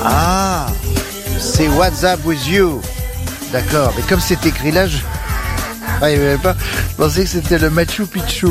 Ah, c'est What's Up With You. D'accord, mais comme c'est écrit là, je pensais que c'était le Machu Picchu.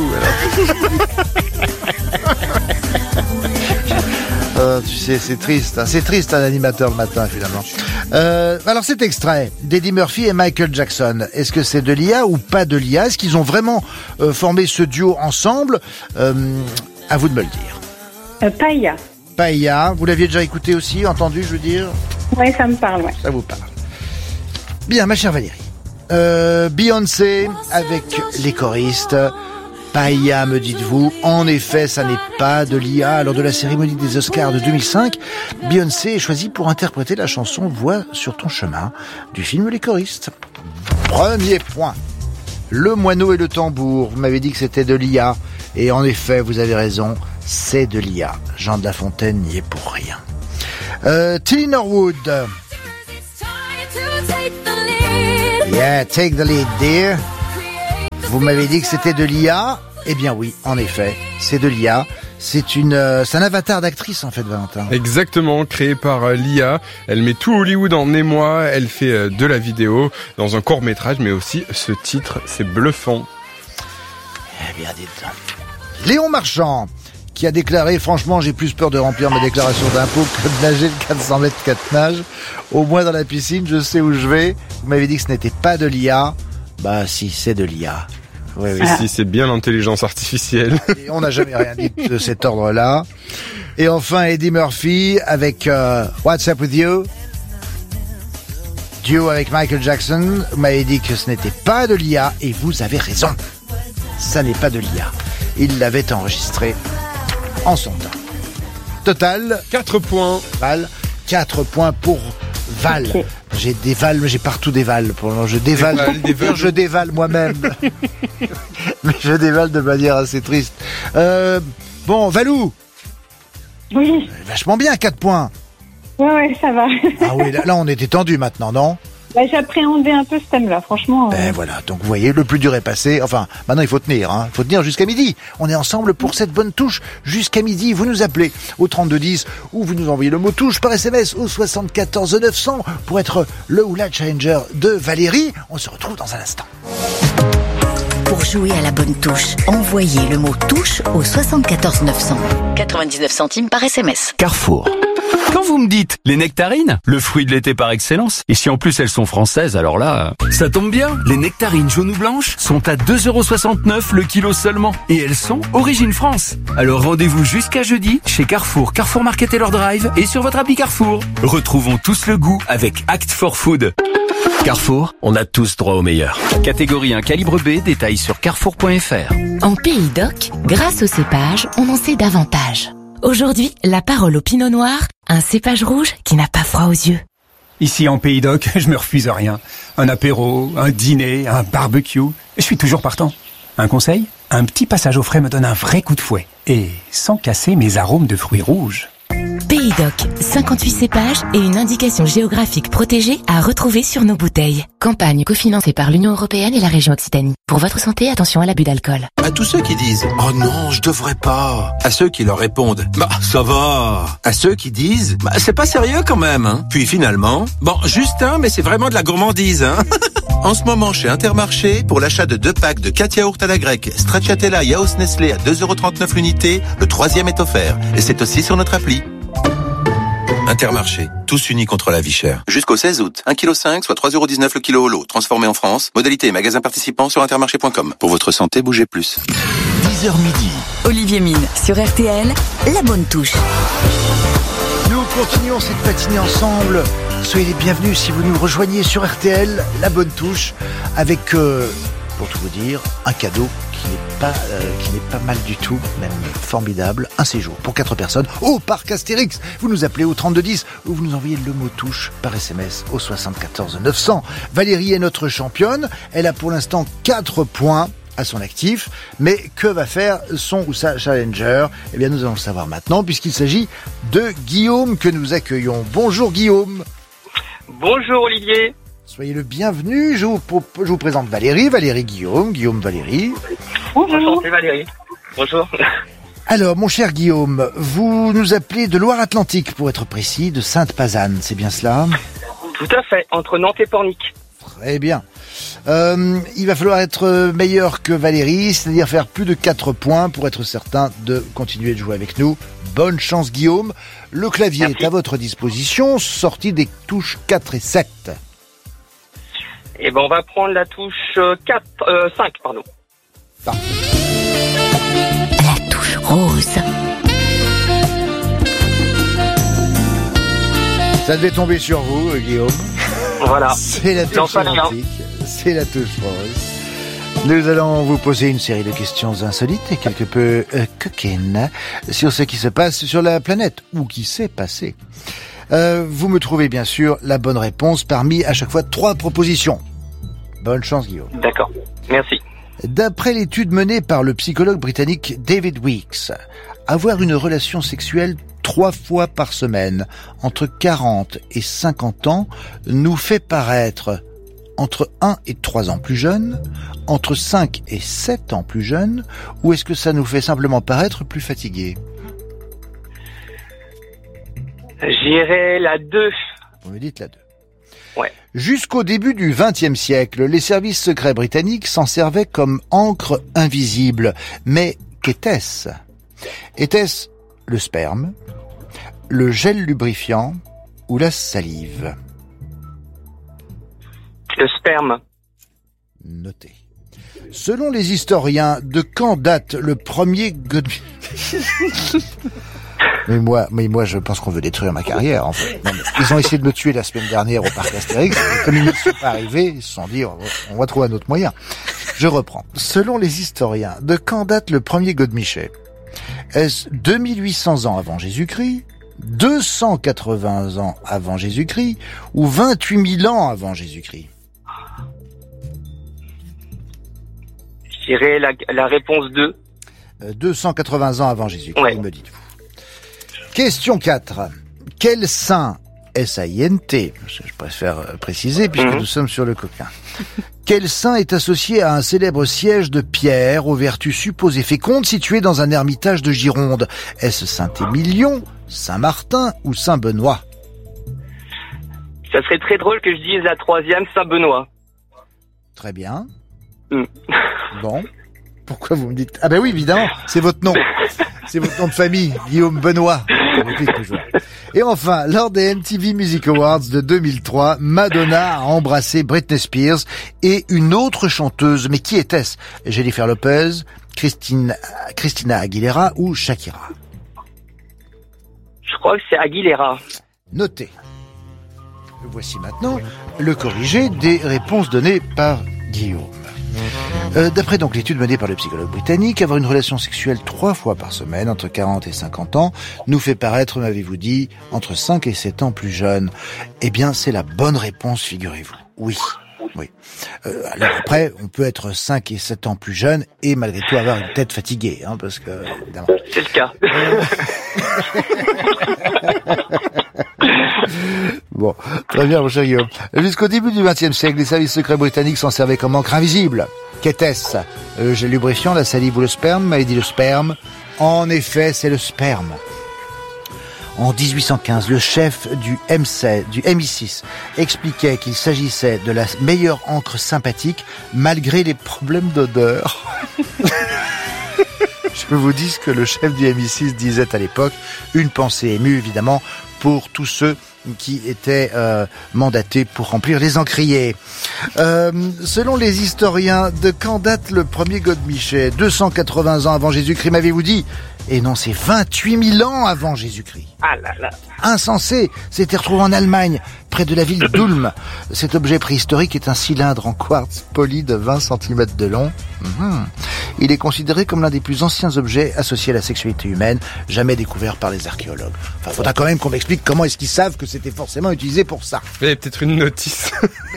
Tu sais, c'est triste. C'est triste un animateur le matin, finalement. Alors cet extrait d'Eddie Murphy et Michael Jackson, est-ce que c'est de l'IA ou pas de l'IA? Est-ce qu'ils ont vraiment formé ce duo ensemble? À vous de me le dire. Paella. Paella, vous l'aviez déjà écouté aussi, entendu, je veux dire? Oui, ça me parle, ouais. Ça vous parle. Bien, ma chère Valérie. Beyoncé avec les choristes. Paella, me dites-vous. En effet, ça n'est pas de l'IA. Lors de la cérémonie des Oscars de 2005, Beyoncé est choisie pour interpréter la chanson Voix sur ton chemin du film Les choristes. Premier point. Le moineau et le tambour. Vous m'avez dit que c'était de l'IA. Et en effet, vous avez raison, c'est de l'IA. Jean de La Fontaine n'y est pour rien. Tilly Norwood. Yeah, take the lead, dear. Vous m'avez dit que c'était de l'IA. Eh bien oui, en effet, c'est de l'IA. C'est un avatar d'actrice en fait, Valentin. Exactement, créé par l'IA. Elle met tout Hollywood en émoi. Elle fait de la vidéo dans un court-métrage, mais aussi ce titre, c'est bluffant. Eh bien, dites-le. Léon Marchand, qui a déclaré, franchement, j'ai plus peur de remplir ma déclaration d'impôt que de nager le 400 mètres 4 nages. Au moins dans la piscine, je sais où je vais. Vous m'avez dit que ce n'était pas de l'IA. Bah si, c'est de l'IA. Oui. Si, c'est bien l'intelligence artificielle. Et on n'a jamais rien dit de cet ordre-là. Et enfin, Eddie Murphy avec What's Up With You. Duo avec Michael Jackson. Vous m'avez dit que ce n'était pas de l'IA et vous avez raison. Ça n'est pas de l'IA. Il l'avait enregistré en son temps. Total 4 points. Val, 4 points pour Val. Okay. J'ai des Val, mais j'ai partout des Val. Pour le moment, je dévale. Je dévale moi-même. Mais je dévale de manière assez triste. Bon, Valou. Oui. Vachement bien, 4 points. Ouais, ça va. Ah oui, là on était tendu maintenant, non? J'appréhendais un peu ce thème-là, franchement. Ben voilà, donc vous voyez, le plus dur est passé. Enfin, maintenant il faut tenir, hein. Il faut tenir jusqu'à midi. On est ensemble pour cette bonne touche jusqu'à midi. Vous nous appelez au 3210 ou vous nous envoyez le mot touche par SMS au 74 900 pour être le ou la challenger de Valérie. On se retrouve dans un instant. Pour jouer à la bonne touche, envoyez le mot touche au 74 900. 99 centimes par SMS. Carrefour. Quand vous me dites les nectarines, le fruit de l'été par excellence, et si en plus elles sont françaises, alors là, ça tombe bien. Les nectarines jaunes ou blanches sont à 2,69€ le kilo seulement, et elles sont origine France. Alors rendez-vous jusqu'à jeudi chez Carrefour, Carrefour Market et leur drive, et sur votre appli Carrefour. Retrouvons tous le goût avec Act for Food. Carrefour, on a tous droit au meilleur. Catégorie 1 calibre B, détails sur carrefour.fr. En Pays d'Oc, grâce au cépage, on en sait davantage. Aujourd'hui, la parole au Pinot Noir, un cépage rouge qui n'a pas froid aux yeux. Ici en Pays d'Oc, je me refuse rien. Un apéro, un dîner, un barbecue, je suis toujours partant. Un conseil ? Un petit passage au frais me donne un vrai coup de fouet. Et sans casser mes arômes de fruits rouges. Pays d'Oc, 58 cépages et une indication géographique protégée à retrouver sur nos bouteilles. Campagne cofinancée par l'Union Européenne et la région Occitanie. Pour votre santé, attention à l'abus d'alcool. À tous ceux qui disent « Oh non, je devrais pas ». À ceux qui leur répondent « Bah, ça va ». À ceux qui disent « Bah, c'est pas sérieux quand même, hein ». Puis finalement « Bon, juste un, mais c'est vraiment de la gourmandise, hein ». En ce moment, chez Intermarché, pour l'achat de 2 packs de 4 yaourts à la grecque, Stracciatella Yaourt Nestlé à 2,39€ l'unité, le 3e est offert. Et c'est aussi sur notre appli. Intermarché, tous unis contre la vie chère. Jusqu'au 16 août, 1,5 kg, soit 3,19€ le kilo au lot, transformé en France. Modalité et magasin participant sur intermarché.com. Pour votre santé, bougez plus. 10h midi. Olivier Mine sur RTL, la bonne touche. Nous continuons cette matinée ensemble. Soyez les bienvenus si vous nous rejoignez sur RTL, la bonne touche, avec, pour tout vous dire, un cadeau qui n'est pas mal du tout, même formidable, un séjour pour 4 personnes au parc Astérix. Vous nous appelez au 3210 ou vous nous envoyez le mot touche par SMS au 74 900. Valérie est notre championne, elle a pour l'instant 4 points à son actif, mais que va faire son ou sa challenger? Eh bien nous allons le savoir maintenant puisqu'il s'agit de Guillaume que nous accueillons. Bonjour Guillaume. Bonjour Olivier. Soyez le bienvenu, je vous présente Valérie, Guillaume, Valérie. Bonjour. Enchanté Valérie. Bonjour. Alors, mon cher Guillaume, vous nous appelez de Loire-Atlantique, pour être précis, de Sainte-Pazanne, c'est bien cela? Tout à fait, entre Nantes et Pornic. Très bien. Il va falloir être meilleur que Valérie, c'est-à-dire faire plus de 4 points pour être certain de continuer de jouer avec nous. Bonne chance, Guillaume. Le clavier est à votre disposition, sorti des touches 4 et 7. Et ben on va prendre la touche 5, pardon. Parfait. La touche rose. Ça devait tomber sur vous, Guillaume. Voilà. C'est la touche romantique, c'est la touche rose. Nous allons vous poser une série de questions insolites et quelque peu coquines sur ce qui se passe sur la planète, ou qui s'est passé. Vous me trouvez bien sûr la bonne réponse parmi à chaque fois 3 propositions. Bonne chance, Guillaume. D'accord, merci. D'après l'étude menée par le psychologue britannique David Weeks, avoir une relation sexuelle 3 fois par semaine, entre 40 et 50 ans, nous fait paraître entre 1 et 3 ans plus jeunes, entre 5 et 7 ans plus jeunes, ou est-ce que ça nous fait simplement paraître plus fatigués? J'irai la 2. Vous me dites la 2. Ouais. Jusqu'au début du XXe siècle, les services secrets britanniques s'en servaient comme encre invisible. Mais qu'était-ce? Était-ce le sperme, le gel lubrifiant ou la salive? Le sperme. Notez. Selon les historiens, de quand date le premier Mais moi, je pense qu'on veut détruire ma carrière, en fait. Non, ils ont essayé de me tuer la semaine dernière au parc Astérix, et comme ils ne sont pas arrivés, ils se sont dit, on va trouver un autre moyen. Je reprends. Selon les historiens, de quand date le premier godemichet? Est-ce 2800 ans avant Jésus-Christ, 280 ans avant Jésus-Christ, ou 28 000 ans avant Jésus-Christ? Je dirais la réponse 2. 280 ans avant Jésus-Christ, ouais. Me dites-vous. Question 4. Quel saint, S-A-I-N-T, je préfère préciser puisque nous sommes sur le coquin. Quel saint est associé à un célèbre siège de pierre aux vertus supposées fécondes situé dans un ermitage de Gironde? Est-ce Saint-Émilion, Saint-Martin ou Saint-Benoît? Ça serait très drôle que je dise la 3e, Saint-Benoît. Très bien. Bon. Pourquoi vous me dites... Ah ben oui, évidemment, c'est votre nom. C'est votre nom de famille, Guillaume Benoît. Et enfin, lors des MTV Music Awards de 2003, Madonna a embrassé Britney Spears et une autre chanteuse. Mais qui était-ce? Jennifer Lopez, Christina Aguilera ou Shakira? Je crois que c'est Aguilera. Notez. Voici maintenant le corrigé des réponses données par Guillaume. D'après donc l'étude menée par le psychologue britannique, avoir une relation sexuelle 3 fois par semaine, entre 40 et 50 ans, nous fait paraître, m'avez-vous dit, entre 5 et 7 ans plus jeune. Eh bien, c'est la bonne réponse, figurez-vous. Oui. Alors après, on peut être 5 et 7 ans plus jeune et malgré tout avoir une tête fatiguée, hein, parce que, évidemment. C'est le cas. Bon, très bien, mon cher Guillaume. Jusqu'au début du XXe siècle, les services secrets britanniques s'en servaient comme encre invisible. Qu'était-ce? Le gel lubrifiant, la salive ou le sperme? M'avait dit le sperme. En effet, c'est le sperme. En 1815, le chef du MI6 expliquait qu'il s'agissait de la meilleure encre sympathique malgré les problèmes d'odeur. Je vous dis ce que le chef du MI6 disait à l'époque. Une pensée émue, évidemment, pour tous ceux qui étaient mandatés pour remplir les encriers. Selon les historiens, de quand date le premier godemichet? 280 ans avant Jésus-Christ, m'avez-vous dit? Et non, c'est 28 000 ans avant Jésus-Christ. Ah là là. Insensé, c'était retrouvé en Allemagne, près de la ville d'Ulm. Cet objet préhistorique est un cylindre en quartz poli de 20 cm de long. Il est considéré comme l'un des plus anciens objets associés à la sexualité humaine, jamais découvert par les archéologues. Enfin, faudra quand même qu'on m'explique comment est-ce qu'ils savent que c'était forcément utilisé pour ça. Il y a peut-être une notice.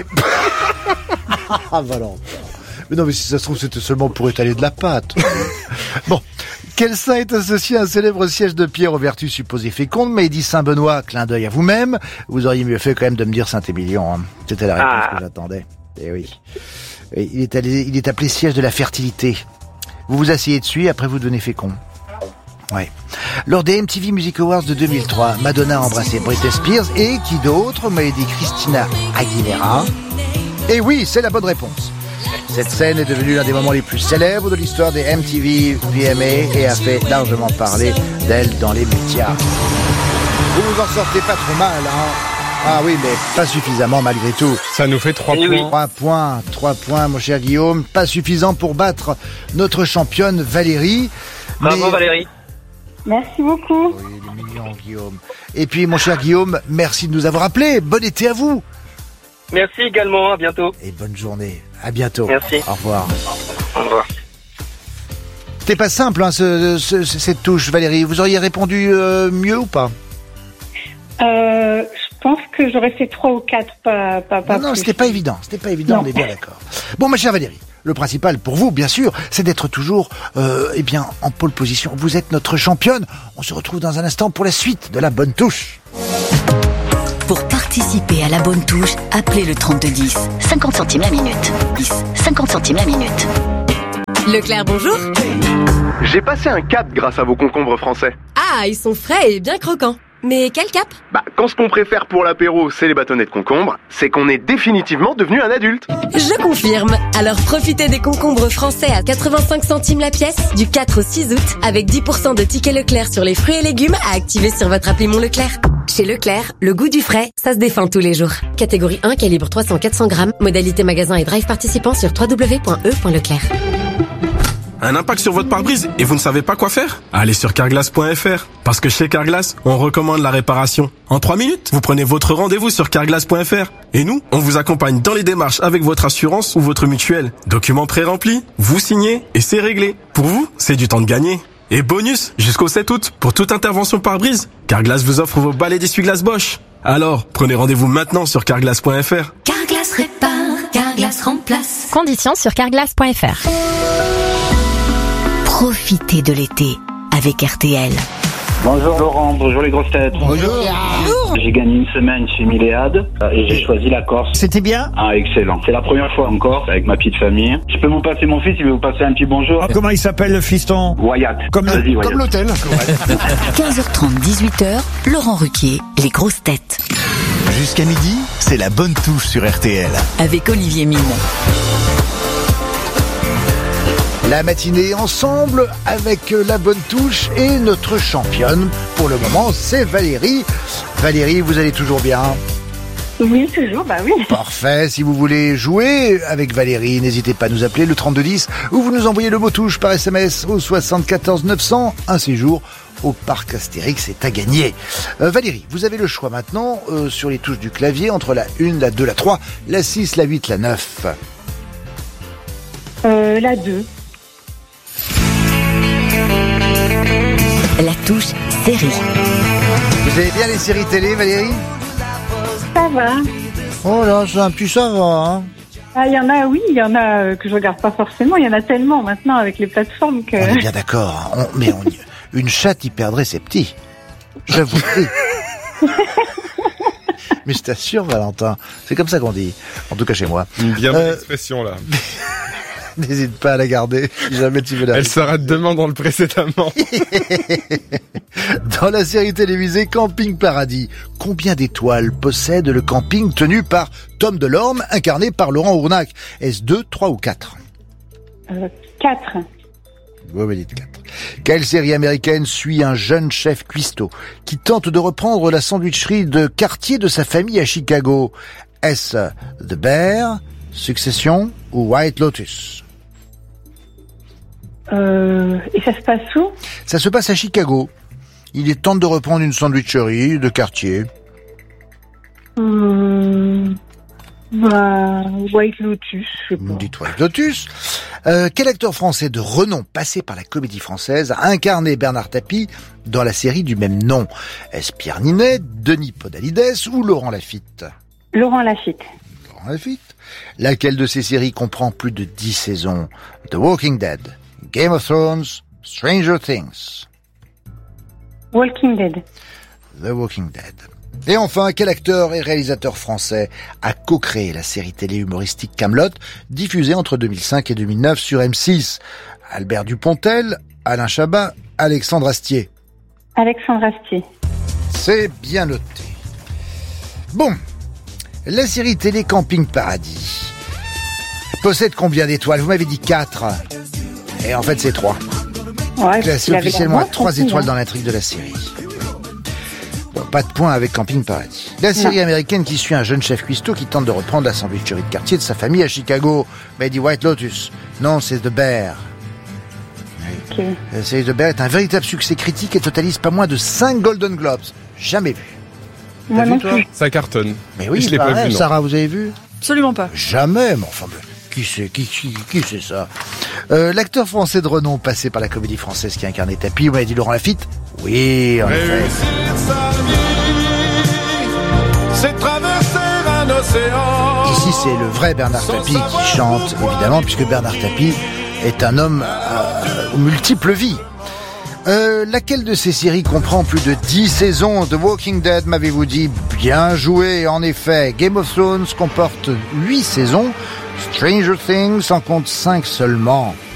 Ah, Valentin. Mais non, mais si ça se trouve, c'était seulement pour étaler de la pâte. Bon. Quel saint est associé à un célèbre siège de pierre aux vertus supposées fécondes? Mais il dit Saint-Benoît, clin d'œil à vous-même. Vous auriez mieux fait quand même de me dire Saint-Émilion. Hein. C'était la réponse que j'attendais. Eh oui. Et il est appelé siège de la fertilité. Vous vous asseyez dessus et après vous devenez fécond. Ouais. Lors des MTV Music Awards de 2003, Madonna a embrassé Britney Spears et qui d'autre? On m'avait dit Christina Aguilera. Et oui, c'est la bonne réponse. Cette scène est devenue l'un des moments les plus célèbres de l'histoire des MTV VMA et a fait largement parler d'elle dans les médias. Vous vous en sortez pas trop mal, hein? Ah oui, mais pas suffisamment malgré tout. Ça nous fait 3 points. 3 points, mon cher Guillaume. Pas suffisant pour battre notre championne Valérie. Bravo Valérie. Merci beaucoup. Oui, il est mignon, Guillaume. Et puis, mon cher Guillaume, merci de nous avoir appelés. Bon été à vous. Merci également, à bientôt. Et bonne journée. À bientôt. Merci. Au revoir. Au revoir. C'était pas simple, hein, cette touche, Valérie. Vous auriez répondu mieux ou pas? Je pense que j'aurais fait 3 ou 4, pas Non, plus. c'était pas évident. Non. On est bien d'accord. Bon, ma chère Valérie, le principal pour vous, bien sûr, c'est d'être toujours, en pole position. Vous êtes notre championne. On se retrouve dans un instant pour la suite de la bonne touche. Pour participer à la bonne touche, appelez le 3210. 50 centimes la minute. 50 centimes la minute. Leclerc, bonjour. J'ai passé un cap grâce à vos concombres français. Ah, ils sont frais et bien croquants. Mais quel cap? Quand ce qu'on préfère pour l'apéro, c'est les bâtonnets de concombre, c'est qu'on est définitivement devenu un adulte. Je confirme. Alors profitez des concombres français à 85 centimes la pièce du 4 au 6 août avec 10% de tickets Leclerc sur les fruits et légumes à activer sur votre appli Mon Leclerc. Chez Leclerc, le goût du frais, ça se défend tous les jours. Catégorie 1, calibre 300-400 grammes. Modalité magasin et drive participant sur www.e.leclerc. Un impact sur votre pare-brise et vous ne savez pas quoi faire? Allez sur carglass.fr. Parce que chez Carglass, on recommande la réparation. En 3 minutes, vous prenez votre rendez-vous sur carglass.fr. Et nous, on vous accompagne dans les démarches avec votre assurance ou votre mutuelle. Documents pré-remplis, vous signez et c'est réglé. Pour vous, c'est du temps de gagner. Et bonus, jusqu'au 7 août, pour toute intervention pare-brise, Carglass vous offre vos balais d'essuie-glace Bosch. Alors, prenez rendez-vous maintenant sur carglass.fr. Carglass répare, Carglass remplace. Conditions sur carglass.fr. Profitez de l'été avec RTL. Bonjour Laurent, bonjour les grosses têtes. Bonjour. J'ai gagné une semaine chez Milléade et j'ai choisi la Corse. C'était bien? Ah, excellent. C'est la première fois en Corse avec ma petite famille. Je peux vous passer mon fils, il veut vous passer un petit bonjour. Comment il s'appelle le fiston? Wyatt. Vas-y, Wyatt. comme l'hôtel. 15h30, 18h, Laurent Ruquier, les grosses têtes. Jusqu'à midi, c'est la bonne touche sur RTL. Avec Olivier Mine. La matinée ensemble avec la bonne touche et notre championne. Pour le moment, c'est Valérie. Valérie, vous allez toujours bien? Oui, toujours, oui. Parfait. Si vous voulez jouer avec Valérie, n'hésitez pas à nous appeler le 3210 ou vous nous envoyez le mot touche par SMS au 74 900. Un séjour au parc Astérix est à gagner. Valérie, vous avez le choix maintenant sur les touches du clavier entre la 1, la 2, la 3, la 6, la 8, la 9. La 2. La touche série. Vous avez bien les séries télé, Valérie? Ça va. Oh là, c'est un petit ça va, hein. Ah, il y en a que je regarde pas forcément. Il y en a tellement maintenant avec les plateformes que... On est bien d'accord. Une chatte y perdrait ses petits. Je vous prie. Mais je t'assure, Valentin, c'est comme ça qu'on dit. En tout cas chez moi. Bien belle expression là. N'hésite pas à la garder si jamais tu veux la... Elle s'arrête demain dans le précédemment. Dans la série télévisée Camping Paradis, combien d'étoiles possède le camping tenu par Tom Delorme, incarné par Laurent Ournac? Est-ce 2, 3 ou 4? 4. Oui, dites 4. Quelle série américaine suit un jeune chef cuistot qui tente de reprendre la sandwicherie de quartier de sa famille à Chicago? Est-ce The Bear, Succession ou White Lotus? Et ça se passe où? Ça se passe à Chicago. Il tente de reprendre une sandwicherie de quartier. White Lotus, je sais pas. Dites White Lotus. Quel acteur français de renom passé par la Comédie Française a incarné Bernard Tapie dans la série du même nom? Est-ce Pierre Ninet, Denis Podalides ou Laurent Lafitte? Laurent Lafitte. Laurent Lafitte. Laquelle de ces séries comprend plus de 10 saisons? The Walking Dead, Game of Thrones, Stranger Things. Walking Dead. The Walking Dead. Et enfin, quel acteur et réalisateur français a co-créé la série télé humoristique Kaamelott, diffusée entre 2005 et 2009 sur M6? Albert Dupontel, Alain Chabat, Alexandre Astier. Alexandre Astier. C'est bien noté. Bon, la série télé Camping Paradis possède combien d'étoiles? Vous m'avez dit 4. Et en fait, c'est 3. Ouais, classé officiellement à 3 étoiles dans l'intrigue de la série. Bon, pas de point avec Camping Paradis. La série américaine qui suit un jeune chef cuistot qui tente de reprendre la sandwicherie de quartier de sa famille à Chicago. Mais dit White Lotus. Non, c'est The Bear. Okay. La série The Bear est un véritable succès critique et totalise pas moins de 5 Golden Globes. Jamais vu. Moi non plus. Ça cartonne. Mais oui, je l'ai pas vu, non. Sarah, vous avez vu? Absolument pas. Jamais, mais enfin, qui c'est ça? L'acteur français de renom passé par la comédie française qui incarnait Tapi, vous m'avez dit Laurent Lafitte? Oui, en effet. C'est traverser un océan. Ici, c'est le vrai Bernard Tapie qui chante, évidemment, puisque Bernard Tapie est un homme aux multiples vies. Laquelle de ces séries comprend plus de 10 saisons? The Walking Dead, m'avez-vous dit? Bien joué, en effet. Game of Thrones comporte 8 saisons. Stranger Things en compte 5 seulement.